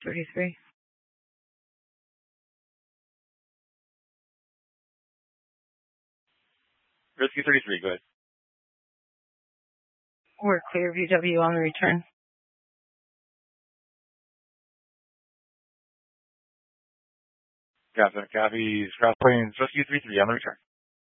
33. Rescue 33, go ahead. We're clear VW on the return. Copy. Cross Plains Rescue 33 on the return.